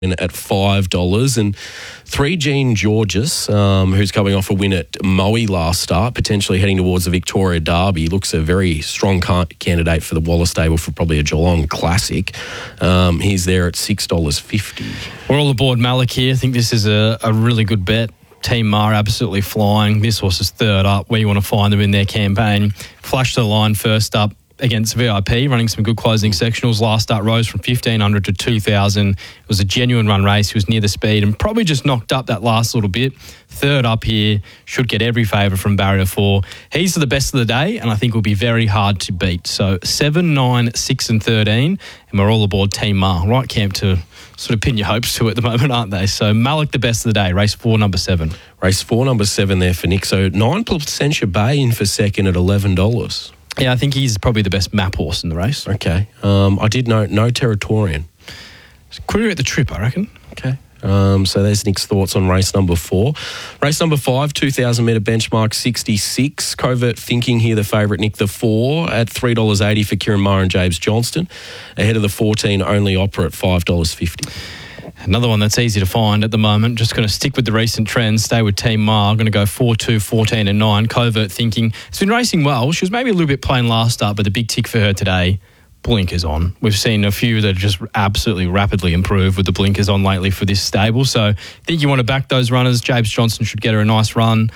in at $5. And 3 Gene Georges, who's coming off a win at Moe last start, potentially heading towards the Victoria Derby, looks a very strong candidate for the Waller stable for probably a Geelong Classic. He's there at $6.50. We're all aboard Malik here. I think this is a really good bet. Team Mar absolutely flying. This horse is third up where you want to find them in their campaign. Flashed to the line first up against VIP, running some good closing sectionals. Last start rose from 1,500 to 2,000. It was a genuine run race. He was near the speed and probably just knocked up that last little bit. Third up here, should get every favour from barrier 4. He's the best of the day and I think will be very hard to beat. So 7, 9, 6 and 13, and we're all aboard Team Mar. Right camp to sort of pin your hopes to at the moment, aren't they? So Malik the best of the day, race 4, number 7. Race 4, number 7 there for Nick. So 9 Placentia Bay in for second at $11. Yeah, I think he's probably the best map horse in the race. Okay. I did note no Territorian. Quicker at the trip, I reckon. Okay. So there's Nick's thoughts on race number 4. Race number 5, 2,000 metre benchmark 66. Covert Thinking here, the favourite, Nick, the 4 at $3.80 for Kieran Maher and James Johnston. Ahead of the 14, Only Opera at $5.50. Another one that's easy to find at the moment. Just going to stick with the recent trends, stay with Team Mar. I'm going to go 4, 2, 14 and 9. Covert Thinking. It's been racing well. She was maybe a little bit plain last start, but the big tick for her today, blinkers on. We've seen a few that just absolutely rapidly improve with the blinkers on lately for this stable. So I think you want to back those runners. James Johnston should get her a nice run.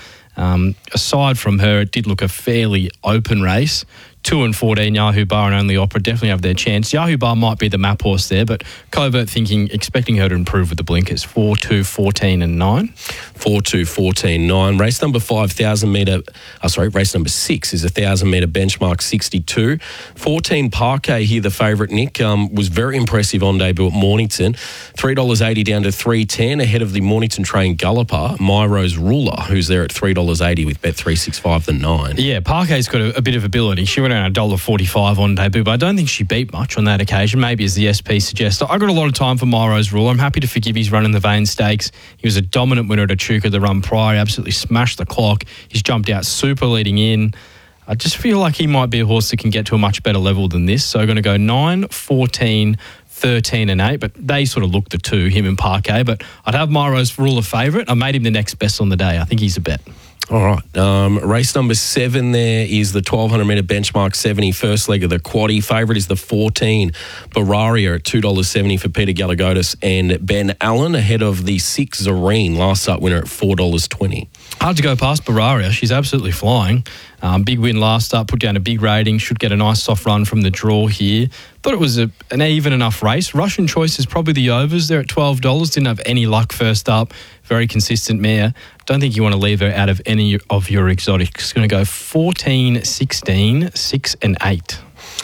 Aside from her, it did look a fairly open race. 2 and 14, Yahoo Bar and Only Opera definitely have their chance. Yahoo Bar might be the map horse there, but Covert Thinking, expecting her to improve with the blinkers. 4, 2, 14 and 9. 4, 2, 14, 9. Race number 5,000 metre, race number 6 is 1,000 metre benchmark 62. 14 Parquet here, the favourite, Nick, was very impressive on debut at Mornington. $3.80 down to $3.10 ahead of the Mornington trained galloper, Myro's Ruler, who's there at $3.80 with Bet365 the 9. Yeah, Parquet's got a bit of ability. She went around $1.45 on debut, but I don't think she beat much on that occasion, maybe as the SP suggests. I got a lot of time for Myro's Ruler. I'm happy to forgive his run in the Vane Stakes. He was a dominant winner at Echuca the run prior. He absolutely smashed the clock. He's jumped out super leading in. I just feel like he might be a horse that can get to a much better level than this. So I'm going to go 9, 14, 13 and 8, but they sort of look the two, him and Parquet. But I'd have Myro's Ruler favourite. I made him the next best on the day. I think he's a bet. All right. Race number 7 there is the 1,200 metre benchmark 70, first leg of the quaddie. Favourite is the 14, Bavaria at $2.70 for Peter Galagotis and Ben Allen, ahead of the 6 Zareen, last start winner at $4.20. Hard to go past Bavaria. She's absolutely flying. Big win last start, put down a big rating, should get a nice soft run from the draw here. Thought it was an even enough race. Russian Choice is probably the overs. They're at $12. Didn't have any luck first up. Very consistent mare. Don't think you want to leave her out of any of your exotics. Going to go 14, 16, 6 and 8.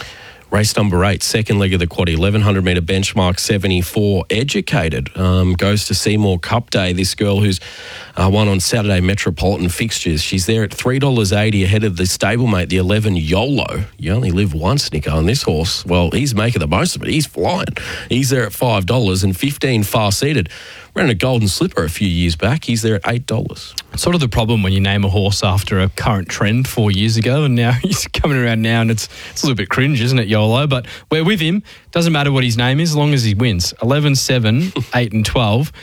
Race number 8, second leg of the quaddie, 1,100 metre benchmark 74, Educated. Goes to Seymour Cup Day. This girl who's won on Saturday Metropolitan fixtures. She's there at $3.80 ahead of the stablemate, the 11 YOLO. You only live once, Nico, on this horse. Well, he's making the most of it. He's flying. He's there at $5 and 15 Far Seated. Ran a Golden Slipper a few years back. He's there at $8. Sort of the problem when you name a horse after a current trend 4 years ago, and now he's coming around now, and it's a little bit cringe, isn't it, YOLO? But we're with him. Doesn't matter what his name is, as long as he wins. 11, 7, 8 and 12.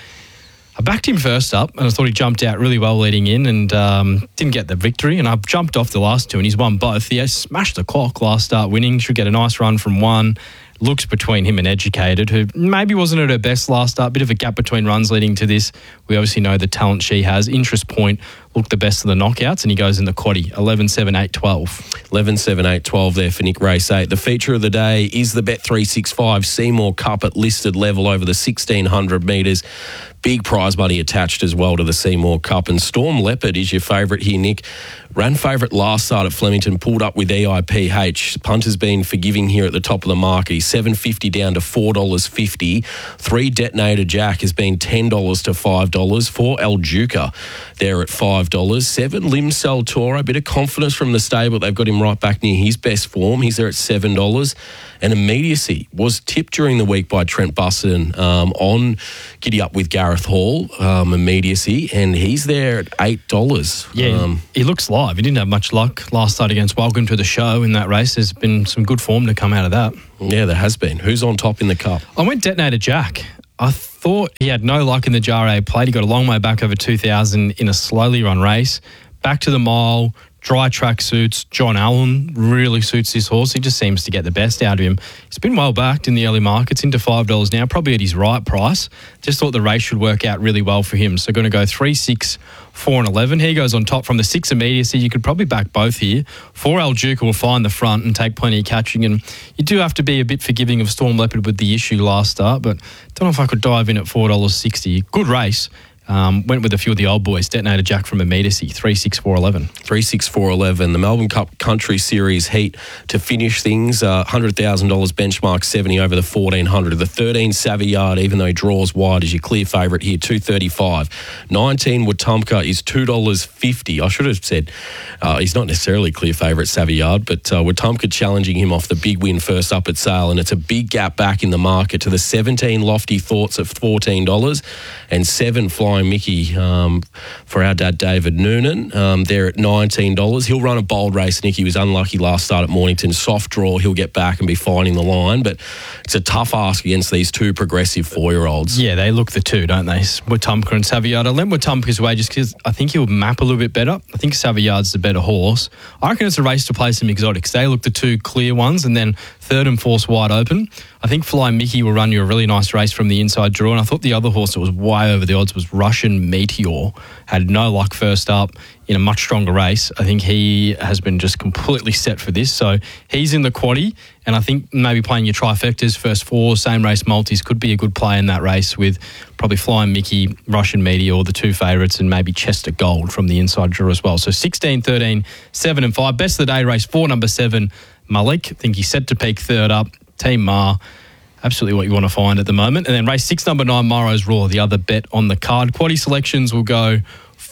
I backed him first up, and I thought he jumped out really well leading in and didn't get the victory, and I've jumped off the last two, and he's won both. He has smashed the clock last start winning. Should get a nice run from 1. Looks between him and Educated, who maybe wasn't at her best last start. Bit of a gap between runs leading to this. We obviously know the talent she has. Interest Point looked the best of the knockouts, and he goes in the quaddie. 11, 7, 8, 12. 11, 7, 8, 12 there for Nick, race 8. The feature of the day is the Bet365 Seymour Cup at listed level over the 1,600 metres. Big prize money attached as well to the Seymour Cup. And Storm Leopard is your favourite here, Nick. Ran favourite last start at Flemington, pulled up with EIPH. Punter's been forgiving here at the top of the market. He's $7.50 down to $4.50. 3 Detonator Jack has been $10 to $5. 4 El Duca there at $5. 7 Limcell Toro, a bit of confidence from the stable. They've got him right back near his best form. He's there at $7. And Immediacy was tipped during the week by Trent Buston on Giddy Up with Gareth Hall, Immediacy, and he's there at $8. Yeah, he looks live. He didn't have much luck last start against Welcome to the Show in that race. There's been some good form to come out of that. Yeah, there has been. Who's on top in the Cup? I went Detonator Jack. I thought he had no luck in the JRA plate. He got a long way back over 2,000 in a slowly run race. Back to the mile, dry track suits. John Allen really suits this horse. He just seems to get the best out of him. He's been well backed in the early markets, into $5 now, probably at his right price. Just thought the race should work out really well for him. So going to go 3, 6, 4 and 11. He goes on top from the 6 immediacy. You could probably back both here. 4 El Duca will find the front and take plenty of catching. And you do have to be a bit forgiving of Storm Leopard with the issue last start, but don't know if I could dive in at $4.60. Good race. Went with a few of the old boys. Detonator Jack from Immediacy, 3, 6, 4, 11. 3, 6, 4, 11. The Melbourne Cup Country Series heat to finish things. $100,000 benchmark, 70 over the 1,400. The 13 Savillard, even though he draws wide, is your clear favourite here, $2.35. 19 Wetumpka is $2.50. I should have said he's not necessarily clear favourite, Savillard, but Wetumpka challenging him off the big win first up at Sale, and it's a big gap back in the market to the 17 Lofty Thoughts at $14 and 7 Flying Mickey for our dad David Noonan. They're at $19. He'll run a bold race, Nick. He was unlucky last start at Mornington. Soft draw, he'll get back and be finding the line, but it's a tough ask against these two progressive 4-year-olds. Yeah, they look the two, don't they? Wetumpka and Savillard. I lent Wetumpka's away just because I think he'll map a little bit better. I think Savillard's the better horse. I reckon it's a race to play some exotics. They look the two clear ones, and then third and fourth wide open. I think Flying Mickey will run you a really nice race from the inside draw, and I thought the other horse that was way over the odds was Russian Meteor. Had no luck first up in a much stronger race. I think he has been just completely set for this. So he's in the quaddie, and I think maybe playing your trifectas, first 4, same race multis could be a good play in that race with probably Flying Mickey, Russian Meteor, the two favourites, and maybe Chester Gold from the inside draw as well. So 16, 13, 7 and 5. Best of the day race 4, number 7, Malik. I think he's set to peak third up. Team Ma, absolutely what you want to find at the moment. And then race 6, number 9, Morrow's Raw, the other bet on the card. Quaddie selections will go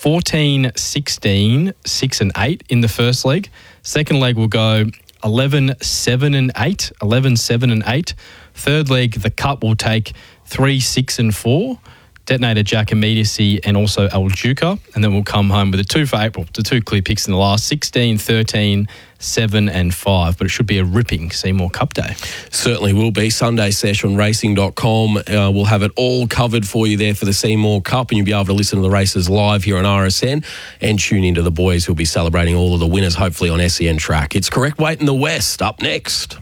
14, 16, 6 and 8 in the first leg. Second leg will go 11, 7 and 8. 11, 7 and 8. Third leg, the Cup will take 3, 6 and 4. Detonator Jack, Immediacy, and also El Duca. And then we'll come home with the two clear picks in the last, 16, 13, 7 and 5. But it should be a ripping Seymour Cup day. Certainly will be. Sunday session, racing.com. We'll have it all covered for you there for the Seymour Cup, and you'll be able to listen to the races live here on RSN and tune into the boys who'll be celebrating all of the winners, hopefully on SEN Track. It's Correct Weight in the West, up next.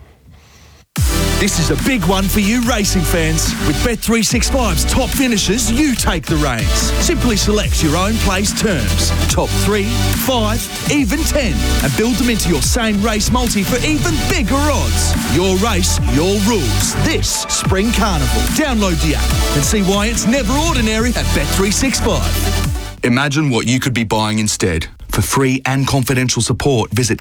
This is a big one for you racing fans. With Bet365's top finishes, you take the reins. Simply select your own place terms. Top 3, 5, even 10. And build them into your same race multi for even bigger odds. Your race, your rules. This Spring Carnival. Download the app and see why it's never ordinary at Bet365. Imagine what you could be buying instead. For free and confidential support, visit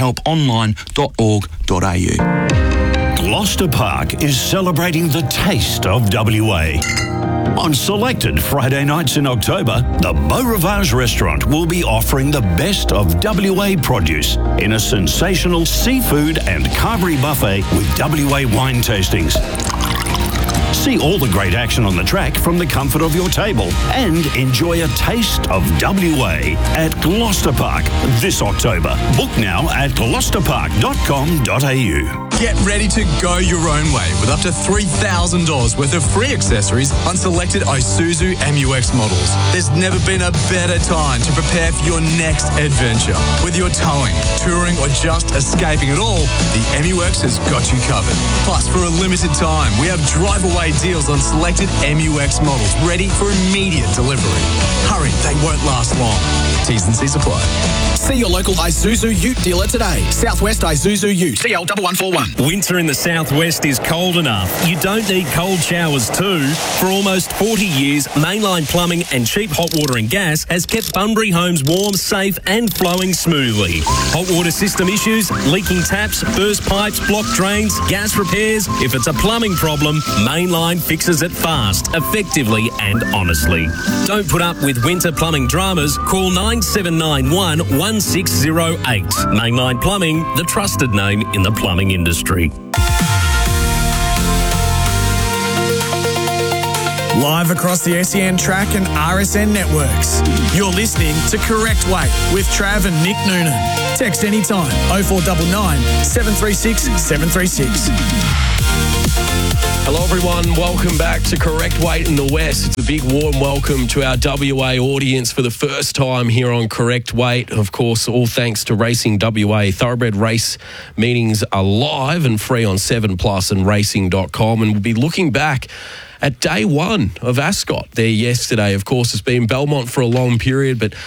gamblinghelponline.org.au. Gloucester Park is celebrating the taste of WA. On selected Friday nights in October, the Beau Rivage restaurant will be offering the best of WA produce in a sensational seafood and carvery buffet with WA wine tastings. See all the great action on the track from the comfort of your table and enjoy a taste of WA at Gloucester Park this October. Book now at gloucesterpark.com.au. Get ready to go your own way with up to $3,000 worth of free accessories on selected Isuzu MU-X models. There's never been a better time to prepare for your next adventure. Whether you're towing, touring, or just escaping it all, the MU-X has got you covered. Plus, for a limited time, we have drive-away deals on selected MU-X models ready for immediate delivery. Hurry, they won't last long. T's and C's apply. See your local Isuzu Ute dealer today. Southwest Isuzu Ute. CL 1141. Winter in the southwest is cold enough. You don't need cold showers too. For almost 40 years, Mainline Plumbing and Cheap Hot Water and Gas has kept Bunbury homes warm, safe and flowing smoothly. Hot water system issues, leaking taps, burst pipes, blocked drains, gas repairs. If it's a plumbing problem, Mainline fixes it fast, effectively and honestly. Don't put up with winter plumbing dramas. Call 9791 1608. Mainline Plumbing, the trusted name in the plumbing industry. Live across the SEN Track and RSN networks. You're listening to Correct Weight with Trav and Nick Noonan. Text anytime 0499 736 736. Hello everyone, welcome back to Correct Weight in the West. It's a big warm welcome to our WA audience for the first time here on Correct Weight. Of course, all thanks to Racing WA. Thoroughbred race meetings are live and free on 7plus and racing.com, and we'll be looking back at day one of Ascot there yesterday. Of course, it's been Belmont for a long period, but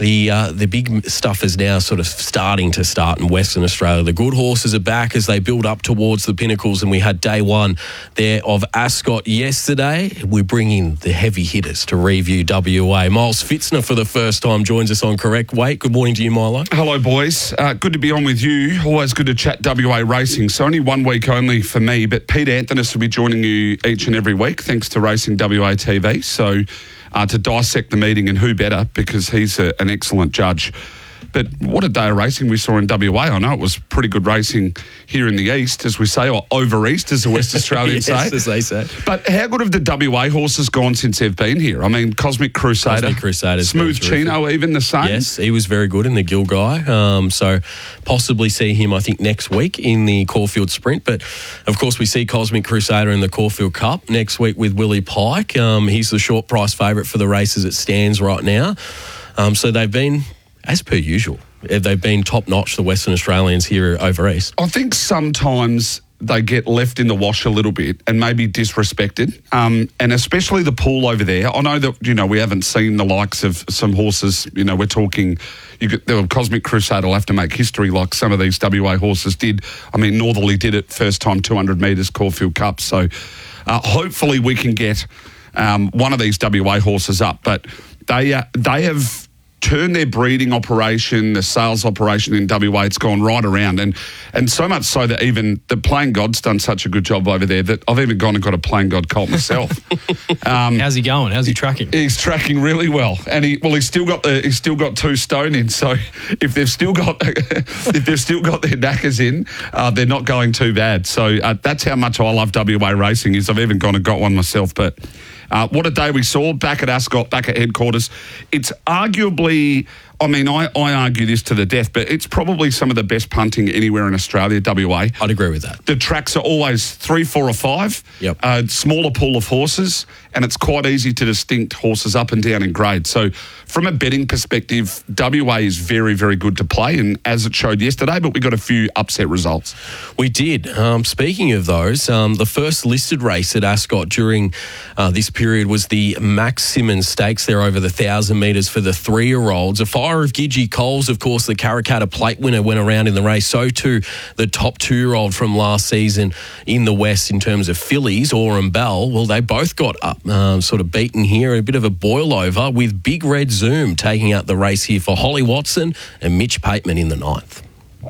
the big stuff is now sort of starting to start in Western Australia. The good horses are back as they build up towards the pinnacles, and we had day one there of Ascot yesterday. We bring in the heavy hitters to review WA. Miles Fitzner for the first time joins us on Correct Weight. Good morning to you, Milo. Hello, boys. Good to be on with you. Always good to chat WA racing. So only 1 week only for me, but Pete Anthonys will be joining you each and every week, thanks to Racing WA TV. So to dissect the meeting, and who better, because he's an excellent judge. But what a day of racing we saw in WA. I know it was pretty good racing here in the east, as we say, or over east, as the West Australians yes, say. as they say. But how good have the WA horses gone since they've been here? I mean, Cosmic Crusader, Smooth Chino, even the same. Yes, he was very good in the Gilgai. So possibly see him, I think, next week in the Caulfield Sprint. But, of course, we see Cosmic Crusader in the Caulfield Cup next week with Willie Pike. He's the short price favourite for the race as it stands right now. So they've been, as per usual, they've been top-notch, the Western Australians here over east. I think sometimes they get left in the wash a little bit and maybe disrespected, and especially the pool over there. I know that, we haven't seen the likes of some horses. We're talking, the Cosmic Crusader will have to make history like some of these WA horses did. I mean, Northerly did it first time 200 metres Caulfield Cup. So hopefully we can get one of these WA horses up. But they have turned their breeding operation, the sales operation in WA, it's gone right around. And so much so that even the Plain God's done such a good job over there that I've even gone and got a Plain God colt myself. How's he going? How's he tracking? He's tracking really well. And he's still got 2 stone in. So if they've still got their knackers in, they're not going too bad. So that's how much I love WA racing, is I've even gone and got one myself. But what a day we saw back at Ascot, back at headquarters. It's arguably, I argue this to the death, but it's probably some of the best punting anywhere in Australia, WA. I'd agree with that. The tracks are always 3, 4 or 5, smaller pool of horses, and it's quite easy to distinct horses up and down in grade. So from a betting perspective, WA is very, very good to play, and as it showed yesterday, but we got a few upset results. We did. Speaking of those, the first listed race at Ascot during this period was the Max Simmons Stakes there over the 1,000 metres for the 3-year-olds. A Fire of Gidgee Coles, of course, the Karrakatta Plate winner, went around in the race. So too the top 2-year-old from last season in the West in terms of fillies, Aurum Bell. Well, they both got up, sort of beaten here. A bit of a boil over with Big Red Zoom taking out the race here for Holly Watson and Mitch Pateman in the 9th.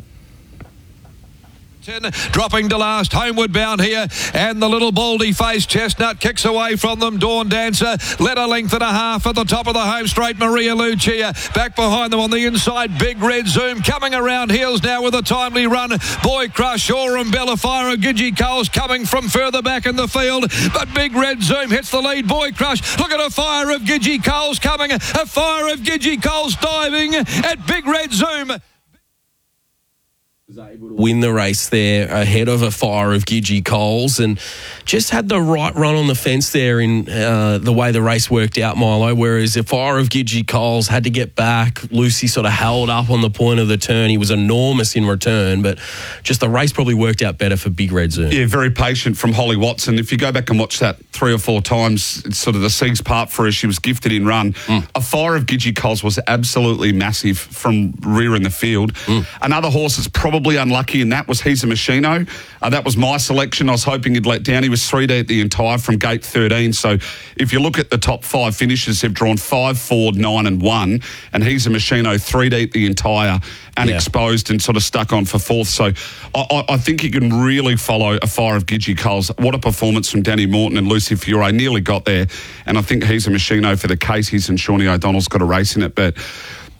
Dropping to last, homeward bound here, and the little baldy-faced Chestnut kicks away from them. Dawn Dancer led a length and a half at the top of the home straight. Maria Lucia back behind them on the inside. Big Red Zoom coming around heels now with a timely run. Boy Crush, Aurum Bell, Fire of Gidgee Coles coming from further back in the field, but Big Red Zoom hits the lead. Boy Crush, look at a Fire of Gidgee Coles coming, a Fire of Gidgee Coles diving at Big Red Zoom. Was able to win the race there ahead of a Fire of Gidgee Coles, and just had the right run on the fence there in the way the race worked out, Milo, whereas a Fire of Gidgee Coles had to get back. Lucy sort of held up on the point of the turn. He was enormous in return, but just the race probably worked out better for Big Red Zoom. Yeah, very patient from Holly Watson. If you go back and watch that 3 or 4 times, it's sort of the Siegs part for her. She was gifted in run. A Fire of Gidgee Coles was absolutely massive from rear in the field. Another horse that's probably unlucky in that was He's a Machino. That was my selection. I was hoping he'd let down. He was 3D at the entire from gate 13. So if you look at the top 5 finishes, they've drawn 5, 4, 9 and 1. And He's a Machino 3D at the entire and exposed and sort of stuck on for 4th. So I think you can really follow a Fire of Gidgee Coles. What a performance from Danny Morton and Lucy Fiore. Nearly got there. And I think He's a Machino for the Caseys, and Shawnee O'Donnell's got a race in it. But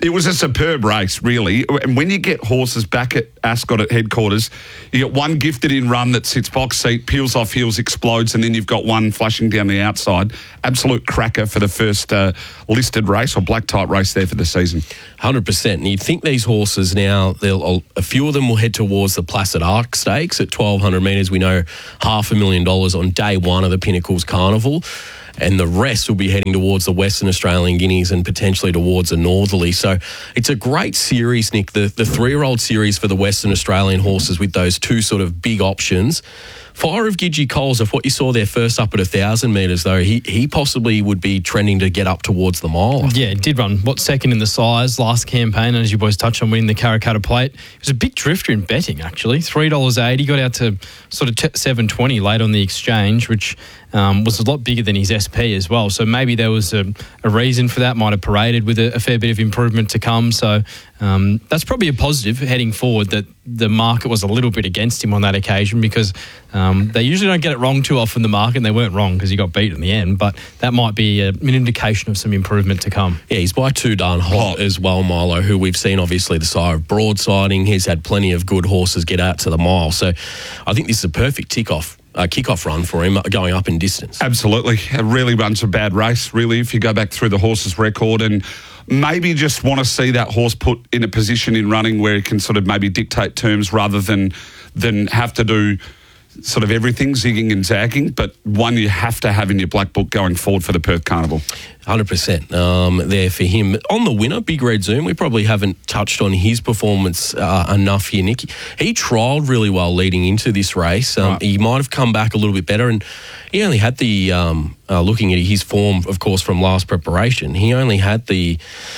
It was a superb race, really. And when you get horses back at Ascot at headquarters, you get one gifted in run that sits box seat, peels off heels, explodes, and then you've got one flashing down the outside. Absolute cracker for the first listed race or black type race there for the season. 100%. And you'd think these horses now, a few of them will head towards the Placid Arc Stakes at 1,200 metres. We know $500,000 on day one of the Pinnacles Carnival. And the rest will be heading towards the Western Australian Guineas and potentially towards the Northerly. So it's a great series, Nick, the 3-year-old series for the Western Australian horses with those two sort of big options. Fire of Gidgee Coles, of what you saw there first up at 1,000 metres, though, he possibly would be trending to get up towards the mile. Yeah, it did run, second in the size last campaign, and as you boys touched on, winning the Karrakatta Plate. It was a big drifter in betting, actually. $3.80, got out to sort of $7.20 late on the exchange, which was a lot bigger than his SP as well. So maybe there was a reason for that, might have paraded with a fair bit of improvement to come. So that's probably a positive heading forward, that the market was a little bit against him on that occasion, because they usually don't get it wrong too often, the market, and they weren't wrong because he got beat in the end. But that might be an indication of some improvement to come. Yeah, he's by Too Darn Hot as well, Milo, who we've seen obviously the sire of Broadsiding. He's had plenty of good horses get out to the mile. So I think this is a perfect kickoff run for him going up in distance. Absolutely. It really runs a bad race, really, if you go back through the horse's record, and maybe just want to see that horse put in a position in running where he can sort of maybe dictate terms rather than have to do sort of everything, zigging and zagging, but one you have to have in your black book going forward for the Perth Carnival. 100% there for him. On the winner, Big Red Zoom, we probably haven't touched on his performance enough here, Nick. He trialled really well leading into this race. Right. He might have come back a little bit better, and he only had the, looking at his form, of course, from last preparation, he only had the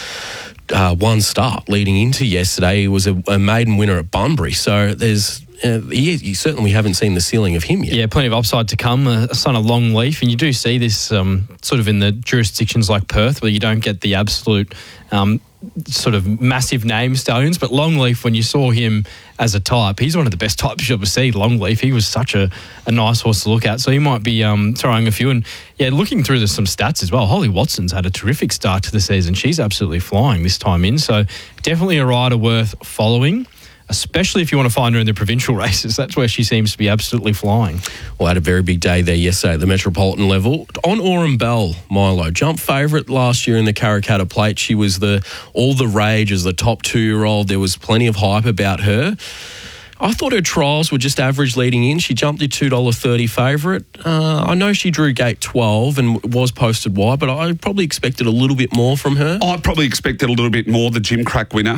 one start leading into yesterday. He was a maiden winner at Bunbury, so there's... certainly we haven't seen the ceiling of him yet. Yeah, plenty of upside to come. A son of Longleaf, and you do see this sort of in the jurisdictions like Perth, where you don't get the absolute sort of massive name stallions. But Longleaf, when you saw him as a type, he's one of the best types you'll ever see. Longleaf, he was such a nice horse to look at. So he might be throwing a few. And yeah, looking through some stats as well, Holly Watson's had a terrific start to the season. She's absolutely flying this time in. So definitely a rider worth following, especially if you want to find her in the provincial races. That's where she seems to be absolutely flying. Well, had a very big day there yesterday at the Metropolitan level. On Aurum Bell, Milo, jump favourite last year in the Karrakatta Plate. She was all the rage as the top 2-year-old. There was plenty of hype about her. I thought her trials were just average leading in. She jumped the $2.30 favourite. I know she drew gate 12 and was posted wide, but I probably expected a little bit more from her. I probably expected a little bit more, the Jim Crack winner.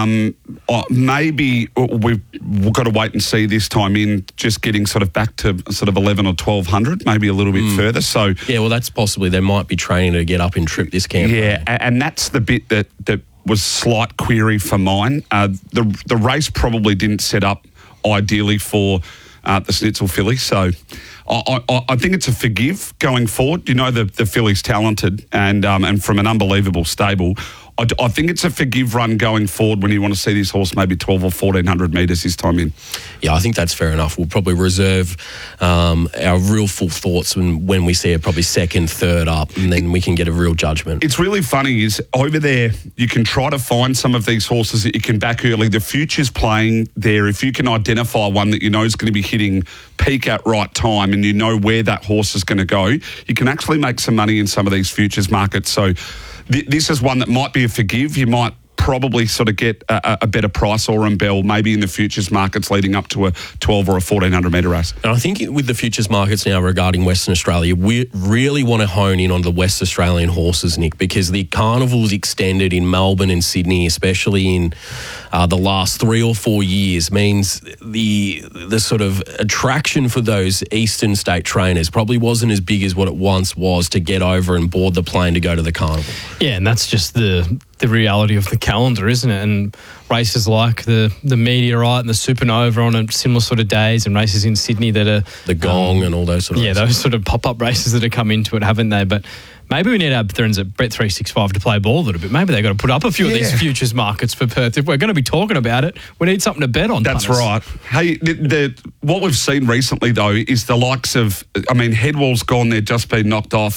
Maybe we've got to wait and see this time in, just getting sort of back to sort of 11 or 1,200, maybe a little bit further. So yeah, well, that's possibly, they might be training to get up in trip this campaign. Yeah, and that's the bit that was slight query for mine. The race probably didn't set up ideally for the Snitzel filly, so I think it's a forgive going forward. You know, the filly's talented and from an unbelievable stable. I think it's a forgive run going forward when you want to see this horse maybe 12 or 1,400 metres this time in. Yeah, I think that's fair enough. We'll probably reserve our real full thoughts when we see it probably second, third up, and then we can get a real judgment. It's really funny is over there you can try to find some of these horses that you can back early. The future's playing there. If you can identify one that you know is going to be hitting peak at right time and you know where that horse is going to go, you can actually make some money in some of these futures markets. So this is one that might be a forgive. You might probably sort of get a better price Aurum Bell maybe in the futures markets leading up to a 12 or a 1,400 metre race. And I think with the futures markets now regarding Western Australia, we really want to hone in on the West Australian horses, Nick, because the carnival's extended in Melbourne and Sydney, especially in the last 3 or 4 years, means the sort of attraction for those eastern state trainers probably wasn't as big as what it once was to get over and board the plane to go to the carnival. Yeah, and that's just the reality of the calendar, isn't it? And races like the Meteorite and the Supernova on a similar sort of days, and races in Sydney that are the Gong and all those sort of races. Those sort of pop-up races that have come into it, haven't they? But maybe we need our friends at Bet365 to play ball a little bit. Maybe they've got to put up a few of these futures markets for Perth. If we're going to be talking about it, we need something to bet on. That's right. Hey, what we've seen recently, though, is the likes of, Headwall's gone there, just been knocked off.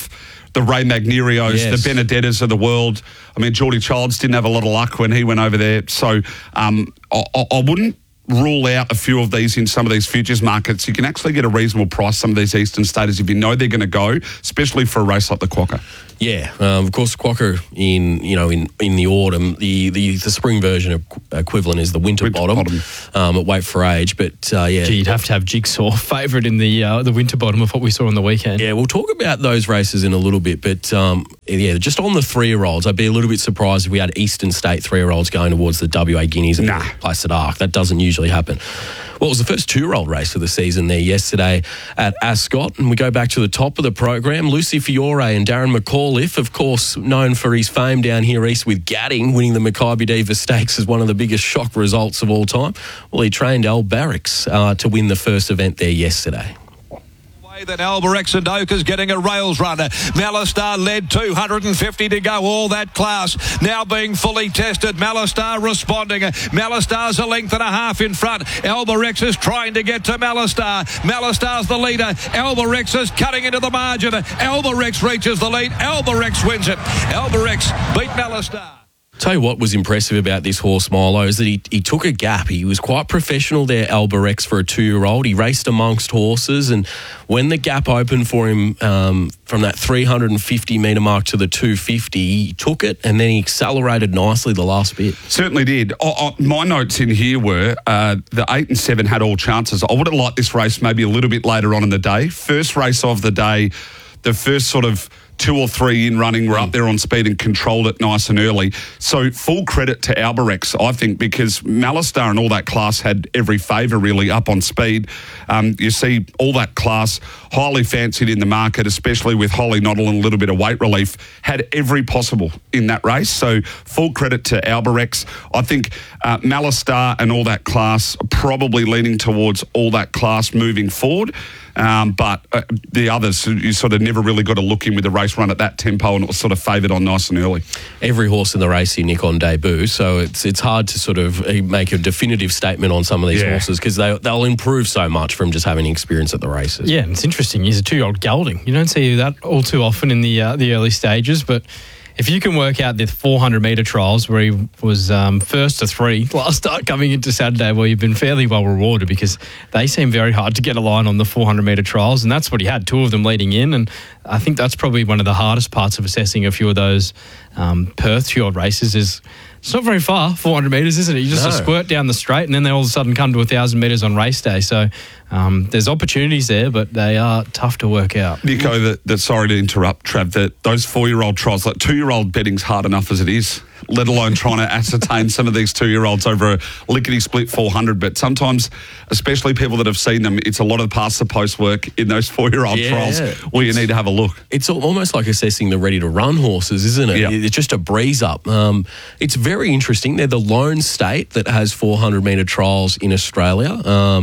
the Ray Magnerios, Yes. the Benedettas of the world. I mean, Geordie Childs didn't have a lot of luck when he went over there. So I wouldn't rule out a few of these in some of these futures markets. You can actually get a reasonable price some of these Eastern Staters if you know they're going to go, especially for a race like the Quokka. Yeah, of course, Quokka in the autumn, the spring version equivalent is the winter bottom. At Weight for Age, but yeah, Gee, you'd have to have Jigsaw favourite in the winter bottom of what we saw on the weekend. Yeah, we'll talk about those races in a little bit, but yeah, just on the 3-year-olds, I'd be a little bit surprised if we had Eastern State 3-year-olds going towards the WA Guineas and Placid Arc. That doesn't usually happen. Well, it was the first 2-year-old race of the season there yesterday at Ascot, and we go back to the top of the program. Lucy Fiore and Darren McAuliffe, of course, known for his fame down here east with Gadding, winning the Mackay Diva Stakes as one of the biggest shock results of all time. Well, he trained Al Barracks to win the first event there yesterday. Then Albirex and Oka's getting a rails runner. Malistar led 250 to go, all that class now being fully tested. Malistar responding. Malistar's a length and a half in front. Albirex is trying to get to Malistar. Malistar's the leader. Albirex is cutting into the margin. Albirex reaches the lead. Albirex wins it. Albirex beat Malistar. Tell you what was impressive about this horse, Milo, is that he took a gap. He was quite professional there, Albirex, for a 2-year-old. He raced amongst horses, and when the gap opened for him from that 350-metre mark to the 250, he took it, and then he accelerated nicely the last bit. Certainly did. My notes in here were the 8 and 7 had all chances. I would have liked this race maybe a little bit later on in the day. First race of the day, the first sort of 2 or 3 in running were up there on speed and controlled it nice and early. So full credit to Albirex, I think, because Malistar and all that class had every favour really up on speed. You see all that class highly fancied in the market, especially with Holly Noddle and a little bit of weight relief, had every possible in that race. So full credit to Albirex. I think Malistar and all that class probably leaning towards all that class moving forward. But the others, you sort of never really got to look in with the race run at that tempo, and it was sort of favoured on nice and early. Every horse in the race here, Nick, on debut, so it's hard to sort of make a definitive statement on some of these horses because they'll improve so much from just having experience at the races. Yeah, and it's interesting. He's a 2-year-old gelding. You don't see that all too often in the early stages, but if you can work out the 400-metre trials where he was first to 3 last start coming into Saturday, well, you've been fairly well rewarded because they seem very hard to get a line on the 400-metre trials, and that's what he had, 2 of them leading in, and I think that's probably one of the hardest parts of assessing a few of those Perth 2-year-old races is it's not very far, 400 metres, isn't it? You just squirt down the straight and then they all of a sudden come to 1,000 metres on race day. So there's opportunities there, but they are tough to work out. Nico, sorry to interrupt, Trav, that those 4-year-old trials, like 2-year-old betting's hard enough as it is, let alone trying to ascertain some of these 2-year-olds over a lickety-split 400. But sometimes, especially people that have seen them, it's a lot of past-the-post work in those 4-year-old trials where you need to have a look. It's almost like assessing the ready-to-run horses, isn't it? Yeah. It's just a breeze up. It's very interesting. They're the lone state that has 400-metre trials in Australia.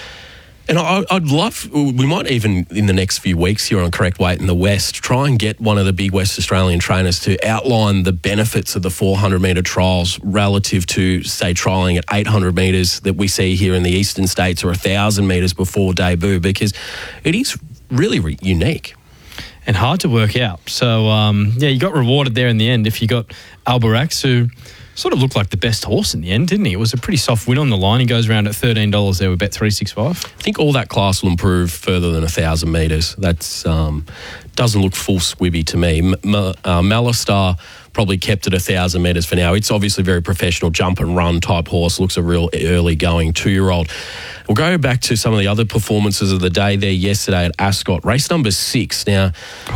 And I'd love, we might even in the next few weeks here on Correct Weight in the West, try and get one of the big West Australian trainers to outline the benefits of the 400-metre trials relative to, say, trialling at 800 metres that we see here in the eastern states or 1,000 metres before debut, because it is really unique. And hard to work out. So, you got rewarded there in the end if you got Albirex, who sort of looked like the best horse in the end, didn't he? It was a pretty soft win on the line. He goes around at $13 there with Bet365. I think all that class will improve further than 1,000 metres. That's doesn't look full squibby to me. Malistar probably kept it 1,000 metres for now. It's obviously very professional jump and run type horse. Looks a real early going 2-year-old. We'll go back to some of the other performances of the day there yesterday at Ascot. Race number 6. Now,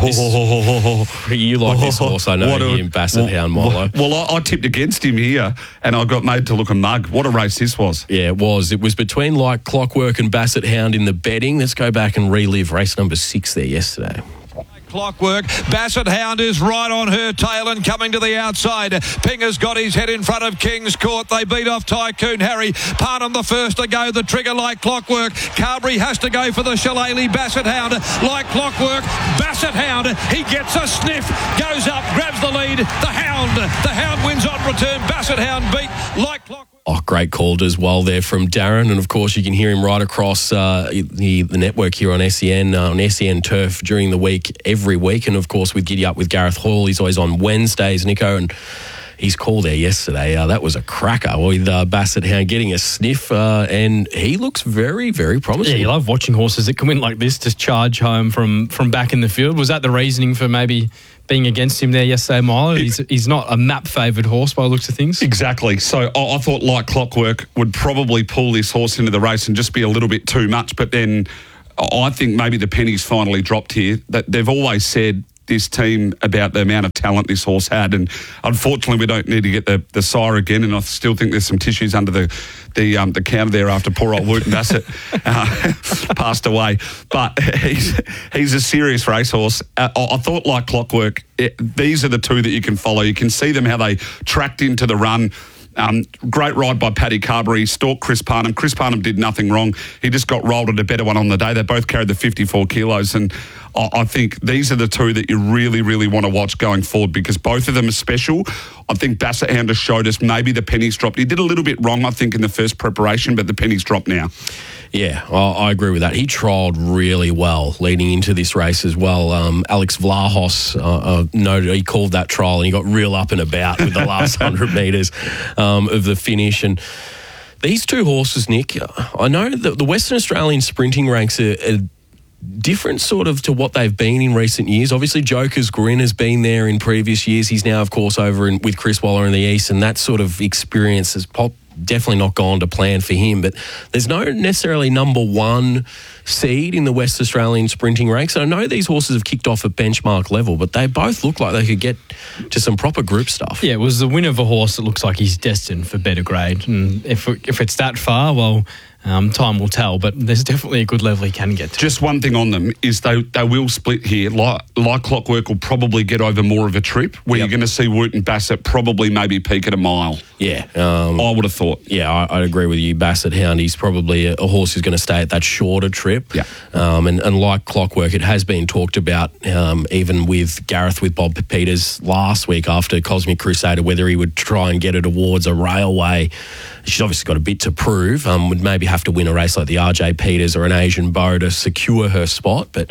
you like this horse, I know, him, Basset Hound, Milo. Well, I tipped against him here and I got made to look a mug. What a race this was. Yeah, it was. It was between Like Clockwork and Basset Hound in the betting. Let's go back and relive race number 6 there yesterday. Clockwork. Basset Hound is right on her tail and coming to the outside. Pinger's got his head in front of King's Court. They beat off Tycoon Harry. Parnham the first to go. The trigger Like Clockwork. Carberry has to go for the Shillelagh. Basset Hound. Like Clockwork. Basset Hound. He gets a sniff. Goes up. Grabs the lead. The Hound wins on return. Basset Hound beat Like Clockwork. Oh, great call as well there from Darren. And, of course, you can hear him right across the network here on SEN Turf during the week, every week. And, of course, with Giddy Up with Gareth Hall, he's always on Wednesdays, Nico. And his call there yesterday, that was a cracker with Basset Hound getting a sniff, and he looks very, very promising. Yeah, you love watching horses that come in like this to charge home from back in the field. Was that the reasoning for maybe being against him there yesterday, Milo? He's not a map-favoured horse by the looks of things. Exactly. So I thought Like Clockwork would probably pull this horse into the race and just be a little bit too much, but then I think maybe the pennies finally dropped here. That they've always said, this team, about the amount of talent this horse had, and unfortunately we don't need to get the sire again, and I still think there's some tissues under the counter there after poor old Wooten Bassett passed away, but he's a serious racehorse. I thought Like Clockwork, these are the two that you can follow. You can see them how they tracked into the run. Great ride by Paddy Carberry, stalked Chris Parnham. Chris Parnham did nothing wrong. He just got rolled at a better one on the day. They both carried the 54 kilos, and I think these are the two that you really, really want to watch going forward, because both of them are special. I think Basset Hound has showed us maybe the pennies dropped. He did a little bit wrong, I think, in the first preparation, but the pennies dropped now. Yeah, I agree with that. He trialled really well leading into this race as well. Alex Vlahos noted he called that trial and he got real up and about with the last 100 metres of the finish. And these two horses, Nick, I know that the Western Australian sprinting ranks are different sort of to what they've been in recent years. Obviously, Joker's Grin has been there in previous years. He's now, of course, over with Chris Waller in the East, and that sort of experience has definitely not gone to plan for him. But there's no necessarily number one seed in the West Australian sprinting ranks. And I know these horses have kicked off at benchmark level, but they both look like they could get to some proper group stuff. Yeah, it was the win of a horse that looks like he's destined for better grade. And if it's that far, well, time will tell, but there's definitely a good level he can get to. Just one thing on them is they will split here. Like Clockwork will probably get over more of a trip, where you're going to see Wooten Bassett probably maybe peak at a mile. Yeah. I would have thought. Yeah, I'd agree with you. Basset Hound, he's probably a horse who's going to stay at that shorter trip. Yeah. And like Clockwork, it has been talked about, even with Gareth, with Bob Peters last week after Cosmic Crusader, whether he would try and get her towards a railway. She's obviously got a bit to prove. Would maybe have to win a race like the RJ Peters or an Asian Bow to secure her spot. But,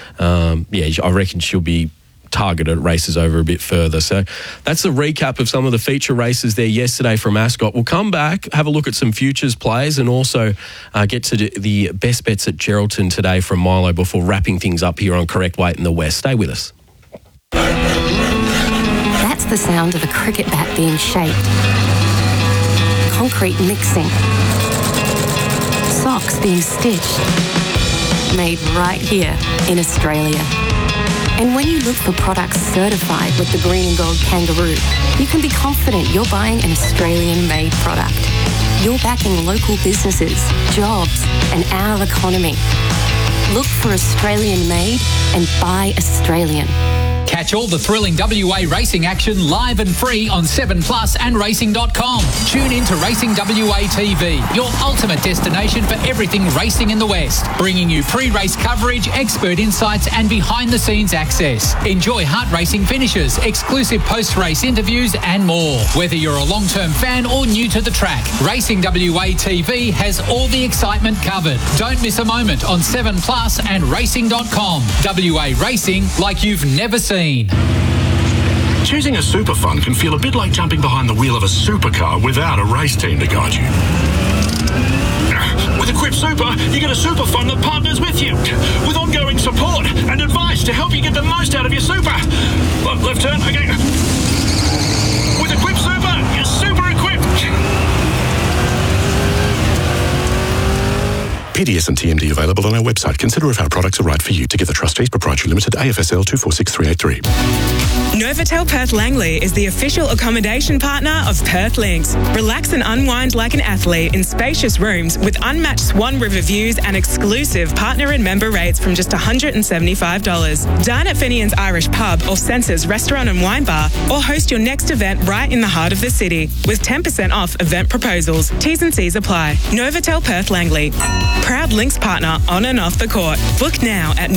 I reckon she'll be targeted races over a bit further. So that's a recap of some of the feature races there yesterday from Ascot. We'll come back, have a look at some futures plays, and also get to the best bets at Geraldton today from Milo before wrapping things up here on Correct Weight in the West. Stay with us. That's the sound of a cricket bat being shaped. Concrete mixing. Socks being stitched. Made right here in Australia. And when you look for products certified with the green and gold kangaroo, you can be confident you're buying an Australian-made product. You're backing local businesses, jobs, and our economy. Look for Australian-made and buy Australian. Catch all the thrilling WA racing action live and free on 7plus and racing.com. Tune in to Racing WA TV, your ultimate destination for everything racing in the West. Bringing you pre-race coverage, expert insights and behind-the-scenes access. Enjoy heart racing finishes, exclusive post-race interviews and more. Whether you're a long-term fan or new to the track, Racing WA TV has all the excitement covered. Don't miss a moment on 7plus and racing.com. WA racing like you've never seen. Choosing a super fund can feel a bit like jumping behind the wheel of a supercar without a race team to guide you. With Equip Super, you get a super fund that partners with you, with ongoing support and advice to help you get the most out of your super. Left turn, okay. With Equip Super, you're super equipped. PDS and TMD available on our website. Consider if our products are right for you. Together Trustees Proprietary Limited, AFSL 246383. Novotel Perth Langley is the official accommodation partner of Perth Links. Relax and unwind like an athlete in spacious rooms with unmatched Swan River views and exclusive partner and member rates from just $175. Dine at Fenian's Irish Pub or Senses Restaurant and Wine Bar, or host your next event right in the heart of the city with 10% off event proposals. T's and C's apply. Novotel Perth Langley. Proud Links partner on and off the court. Book now at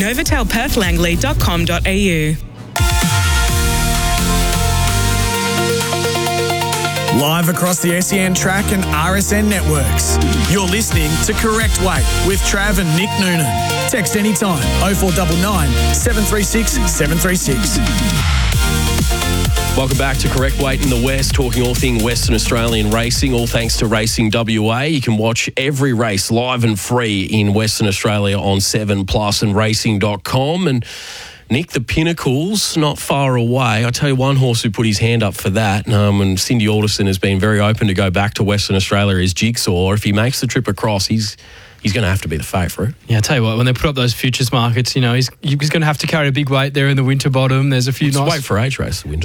novatelperthlangley.com.au. live across the SEN Track and RSN networks. You're listening to Correct Weight with Trav and Nick Noonan. Text anytime 0499 736 736. Welcome back to Correct Weight in the West, talking all thing Western Australian racing, all thanks to Racing WA. You can watch every race live and free in Western Australia on 7plus and racing.com. And Nick, the Pinnacle's not far away. I tell you one horse who put his hand up for that, and Cindy Alderson has been very open to go back to Western Australia, is Jigsaw. If he makes the trip across, he's going to have to be the favourite. Yeah, I tell you what, when they put up those futures markets, he's going to have to carry a big weight there in the Winterbottom. There's a few nice... Wait for age race, the Winterbottom.